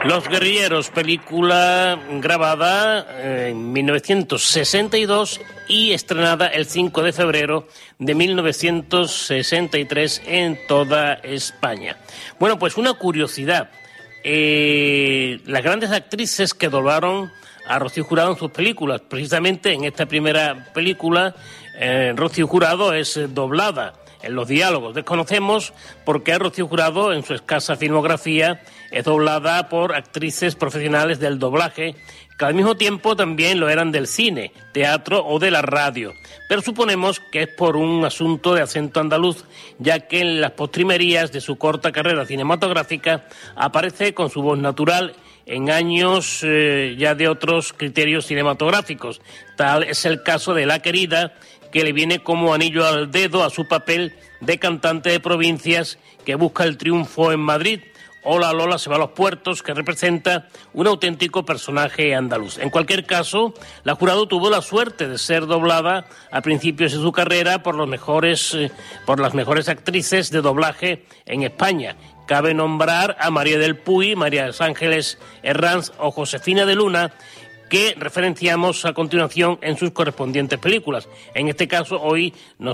Los guerrilleros, película grabada en 1962 y estrenada el 5 de febrero de 1963 en toda España. Bueno, pues una curiosidad. Las grandes actrices que doblaron a Rocío Jurado en sus películas, precisamente en esta primera película, Rocío Jurado es doblada en los diálogos. Desconocemos por qué Rocío Jurado, en su escasa filmografía, es doblada por actrices profesionales del doblaje, que al mismo tiempo también lo eran del cine, teatro o de la radio. Pero suponemos que es por un asunto de acento andaluz, ya que en las postrimerías de su corta carrera cinematográfica aparece con su voz natural en años ya de otros criterios cinematográficos. Tal es el caso de La Querida, que le viene como anillo al dedo a su papel de cantante de provincias que busca el triunfo en Madrid, o La Lola se va a los puertos, que representa un auténtico personaje andaluz. En cualquier caso, la Jurado tuvo la suerte de ser doblada a principios de su carrera por las mejores actrices de doblaje en España. Cabe nombrar a María del Puy, María Ángeles Herranz o Josefina de Luna, que referenciamos a continuación en sus correspondientes películas. En este caso, hoy nos